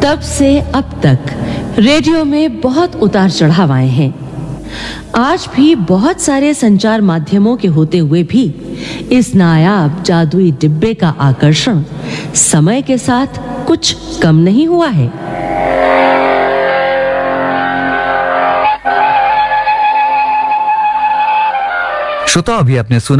तब से अब तक रेडियो में बहुत उतार चढ़ाव आए हैं। आज भी बहुत सारे संचार माध्यमों के होते हुए भी इस नायाब जादुई डिब्बे का आकर्षण समय के साथ कुछ कम नहीं हुआ है। श्रोता, अभी आपने सुना